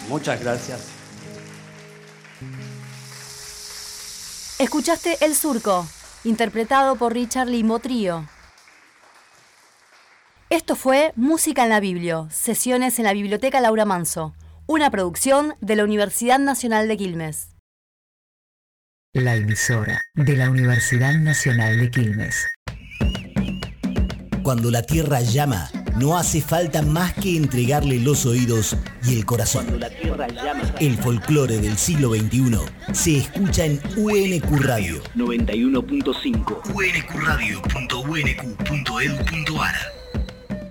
Muchas gracias. Escuchaste El Surco, interpretado por Richard Limbo Trío. Esto fue Música en la Biblio, sesiones en la Biblioteca Laura Manso, una producción de la Universidad Nacional de Quilmes. La emisora de la Universidad Nacional de Quilmes. Cuando la tierra llama, no hace falta más que entregarle los oídos y el corazón. Cuando la tierra llama. El folclore del siglo XXI se escucha en UNQ Radio 91.5. UNQradio.unq.edu.ar